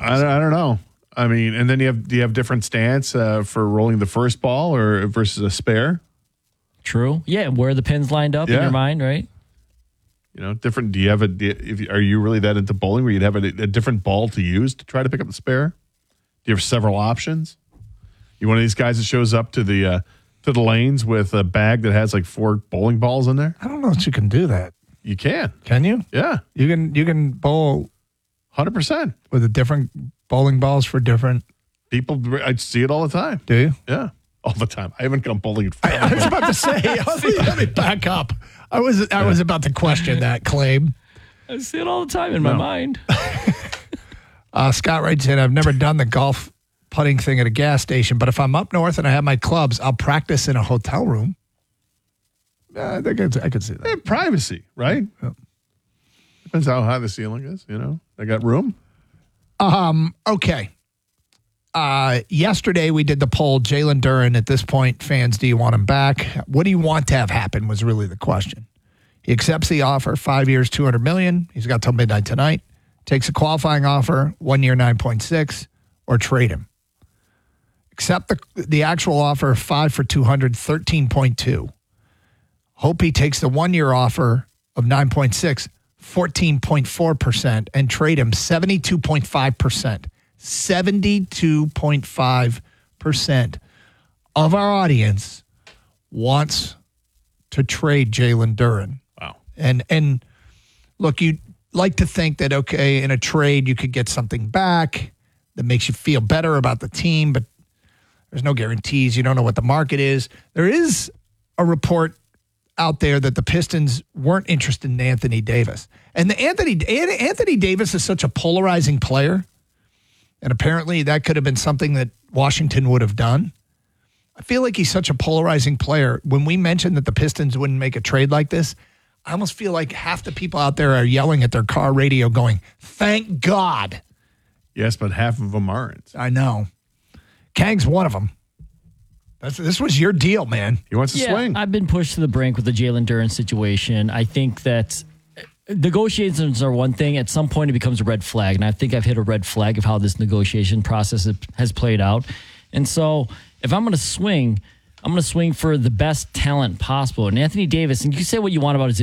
I don't know. I mean, and then do you have different stance for rolling the first ball or versus a spare? True. Yeah, where the pins lined up in your mind, right? Different. Are you really that into bowling where you'd have a different ball to use to try to pick up the spare? Do you have several options? You one of these guys that shows up to the lanes with a bag that has like 4 bowling balls in there? I don't know if you can do that. You can. Can you? Yeah. You can bowl 100% with the different bowling balls for different people. I see it all the time. Do you? Yeah, all the time. I haven't gone bowling. I was about to say. Let me back up. I was about to question that claim. I see it all the time in my mind. Scott writes in, I've never done the golf putting thing at a gas station, but if I'm up north and I have my clubs, I'll practice in a hotel room. I could see that. Yeah, privacy, right? Yeah. Depends how high the ceiling is, They got room. Okay. Yesterday we did the poll, Jalen Duren. At this point, fans, do you want him back? What do you want to have happen was really the question. He accepts the offer, 5 years, $200 million. He's got till midnight tonight. Takes a qualifying offer, 1 year, 9.6, or trade him. Accept the actual offer, 5 for $200, 13.2. Hope he takes the 1 year offer of 9.6, 14.4%, and trade him 72.5%. 72.5% of our audience wants to trade Jalen Duren. Wow. And look, you'd like to think that, okay, in a trade you could get something back that makes you feel better about the team, but there's no guarantees. You don't know what the market is. There is a report out there that the Pistons weren't interested in Anthony Davis. And Anthony Davis is such a polarizing player, and apparently that could have been something that Washington would have done. I feel like he's such a polarizing player. When we mentioned that the Pistons wouldn't make a trade like this, I almost feel like half the people out there are yelling at their car radio going, thank God. Yes, but half of them aren't. I know. Kang's one of them. This was your deal, man. He wants to swing. I've been pushed to the brink with the Jalen Duren situation. I think that negotiations are one thing. At some point, it becomes a red flag. And I think I've hit a red flag of how this negotiation process has played out. And so if I'm going to swing, I'm going to swing for the best talent possible. And Anthony Davis, and you can say what you want about his